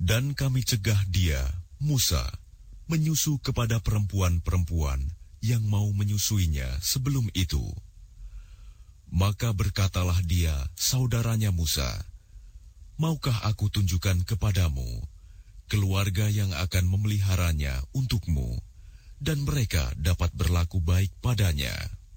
Dan kami cegah dia, Musa, menyusu kepada perempuan-perempuan yang mau menyusuinya sebelum itu. Maka berkatalah dia, saudaranya Musa, maukah aku tunjukkan kepadamu keluarga yang akan memeliharanya untukmu, dan mereka dapat berlaku baik padanya?